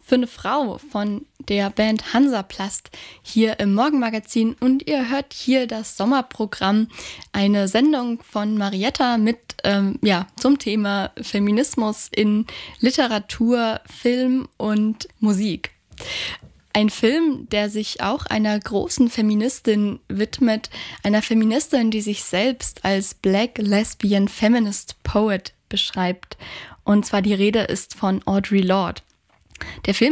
für eine Frau von der Band Hansaplast hier im Morgenmagazin und ihr hört hier das Sommerprogramm, eine Sendung von Marietta mit zum Thema Feminismus in Literatur, Film und Musik. Ein Film, der sich auch einer großen Feministin widmet, einer Feministin, die sich selbst als Black Lesbian Feminist Poet beschreibt. Und zwar die Rede ist von Audre Lorde. Der Film